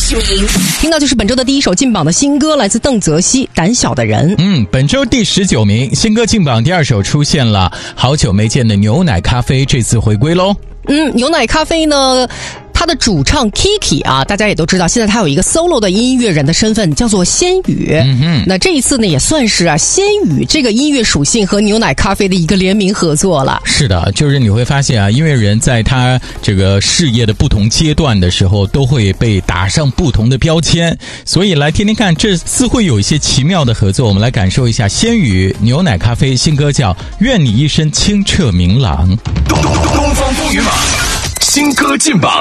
名， 听到就是本周的第一首进榜的新歌，来自邓泽熙《胆小的人》。 本周第19名，新歌进榜第2首出现了好久没见的牛奶咖啡，这次回归喽。 牛奶咖啡呢，他的主唱 Kiki 啊，大家也都知道，现在他有一个 solo 的音乐人的身份，叫做仙羽。那这一次呢，也算是仙羽这个音乐属性和牛奶咖啡的一个联名合作了。 是的，就是你会发现音乐人在他这个事业的不同阶段的时候，都会被打上不同的标签。所以来听听看，这似会有一些奇妙的合作。我们来感受一下仙羽牛奶咖啡新歌叫《愿你一生清澈明朗》。 东方风云榜新歌进榜。